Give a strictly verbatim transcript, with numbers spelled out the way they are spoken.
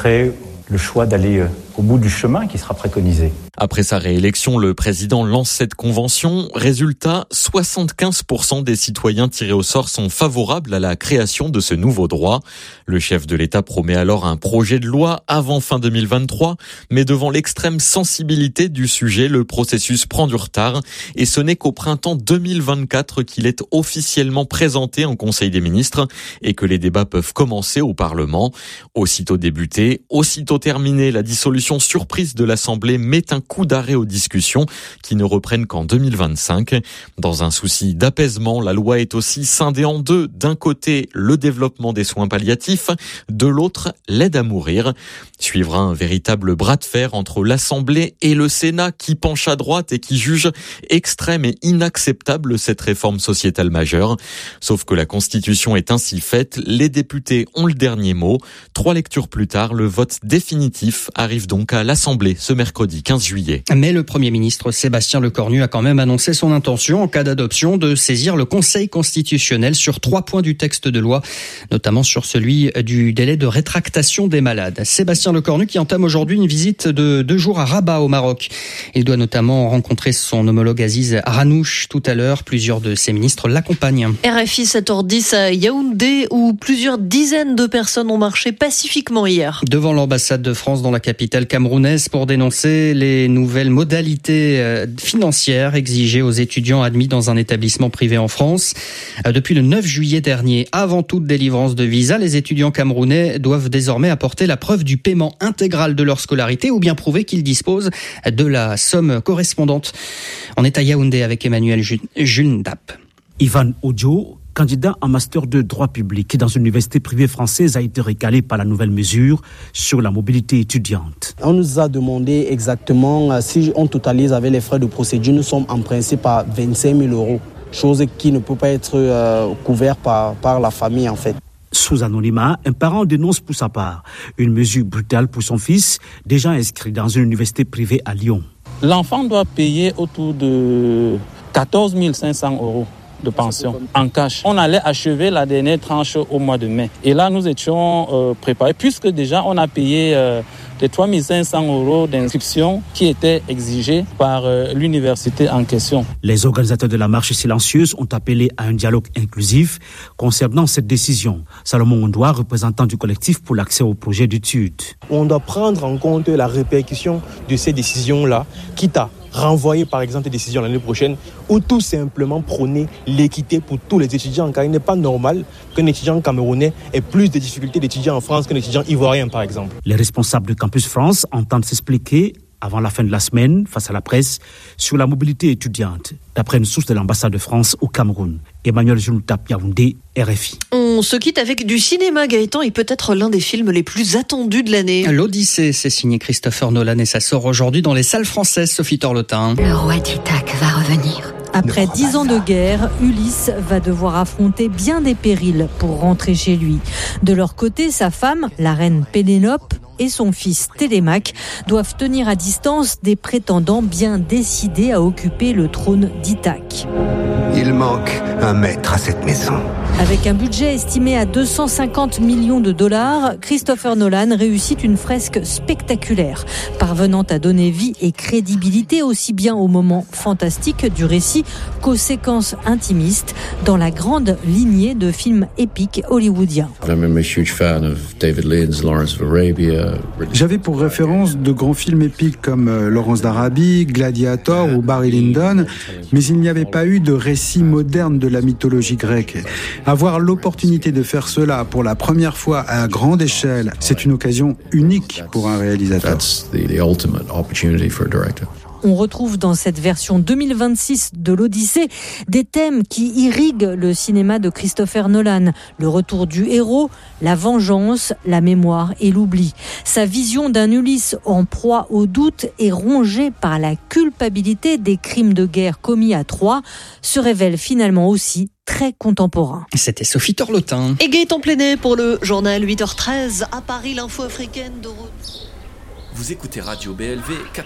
serait le choix d'aller au bout du chemin qui sera préconisé. Après sa réélection, le président lance cette convention. Résultat, soixante-quinze pour cent des citoyens tirés au sort sont favorables à la création de ce nouveau droit. Le chef de l'État promet alors un projet de loi avant fin deux mille vingt-trois, mais devant l'extrême sensibilité du sujet, le processus prend du retard et ce n'est qu'au printemps deux mille vingt-quatre qu'il est officiellement présenté en Conseil des ministres et que les débats peuvent commencer au Parlement. Aussitôt débuté, aussitôt terminé, la dissolution surprise de l'Assemblée met un coup d'arrêt aux discussions qui ne reprennent qu'en deux mille vingt-cinq. Dans un souci d'apaisement, la loi est aussi scindée en deux. D'un côté, le développement des soins palliatifs, de l'autre, l'aide à mourir. Suivra un véritable bras de fer entre l'Assemblée et le Sénat qui penche à droite et qui juge extrême et inacceptable cette réforme sociétale majeure. Sauf que la Constitution est ainsi faite, les députés ont le dernier mot. Trois lectures plus tard, le vote définitif arrive donc à l'Assemblée ce mercredi quinze juillet. Mais le Premier ministre Sébastien Lecornu a quand même annoncé son intention, en cas d'adoption, de saisir le Conseil constitutionnel sur trois points du texte de loi, notamment sur celui du délai de rétractation des malades. Sébastien Lecornu qui entame aujourd'hui une visite de deux jours à Rabat au Maroc. Il doit notamment rencontrer son homologue Aziz Ranouch tout à l'heure. Plusieurs de ses ministres l'accompagnent. R F I sept heures dix à Yaoundé où plusieurs dizaines de personnes ont marché pacifiquement hier. Devant l'ambassade de France dans la capitale camerounaise pour dénoncer les nouvelles modalités financières exigées aux étudiants admis dans un établissement privé en France. Depuis le neuf juillet dernier, avant toute délivrance de visa, les étudiants camerounais doivent désormais apporter la preuve du paiement intégral de leur scolarité ou bien prouver qu'ils disposent de la somme correspondante. On est à Yaoundé avec Emmanuel Jules Ndap. Ivan Odio, candidat en master de droit public dans une université privée française, a été recalé par la nouvelle mesure sur la mobilité étudiante. On nous a demandé exactement si on totalise avec les frais de procédure, nous sommes en principe à vingt-cinq mille euros, chose qui ne peut pas être euh, couverte par, par la famille en fait. Sous anonymat, un parent dénonce pour sa part une mesure brutale pour son fils, déjà inscrit dans une université privée à Lyon. L'enfant doit payer autour de quatorze mille cinq cents euros de pension en cash. On allait achever la dernière tranche au mois de mai. Et là, nous étions euh, préparés, puisque déjà on a payé euh, les trois mille cinq cents euros d'inscription qui étaient exigés par euh, l'université en question. Les organisateurs de la marche silencieuse ont appelé à un dialogue inclusif concernant cette décision. Salomon Ondoa, représentant du collectif pour l'accès au projet d'études. On doit prendre en compte la répercussion de ces décisions-là, quitte à renvoyer par exemple des décisions l'année prochaine ou tout simplement prôner l'équité pour tous les étudiants, car il n'est pas normal qu'un étudiant camerounais ait plus de difficultés d'étudier en France qu'un étudiant ivoirien par exemple. Les responsables de Campus France entendent s'expliquer avant la fin de la semaine face à la presse sur la mobilité étudiante, d'après une source de l'ambassade de France au Cameroun. Emmanuel Juntap, Yaoundé, R F I. On se quitte avec du cinéma, Gaëtan, et peut-être l'un des films les plus attendus de l'année. L'Odyssée, c'est signé Christopher Nolan et ça sort aujourd'hui dans les salles françaises, Sophie Torlotin. Le roi d'Ithaque va revenir. Après dix ans de guerre, Ulysse va devoir affronter bien des périls pour rentrer chez lui. De leur côté, sa femme, la reine Pénélope, et son fils Télémaque doivent tenir à distance des prétendants bien décidés à occuper le trône d'Ithaque. Il manque un maître à cette maison. Avec un budget estimé à deux cent cinquante millions de dollars, Christopher Nolan réussit une fresque spectaculaire, parvenant à donner vie et crédibilité aussi bien aux moments fantastiques du récit qu'aux séquences intimistes dans la grande lignée de films épiques hollywoodiens. J'avais pour référence de grands films épiques comme Lawrence d'Arabie, Gladiator ou Barry Lyndon, mais il n'y avait pas eu de récit moderne de la mythologie grecque. Avoir l'opportunité de faire cela pour la première fois à grande échelle, c'est une occasion unique pour un réalisateur. On retrouve dans cette version deux mille vingt-six de l'Odyssée des thèmes qui irriguent le cinéma de Christopher Nolan. Le retour du héros, la vengeance, la mémoire et l'oubli. Sa vision d'un Ulysse en proie au doute et rongé par la culpabilité des crimes de guerre commis à Troie se révèle finalement aussi très contemporain. C'était Sophie Torlotin. Et Gaëtan Plénet pour le journal huit heures treize. À Paris, l'info africaine de route. Vous écoutez Radio B L V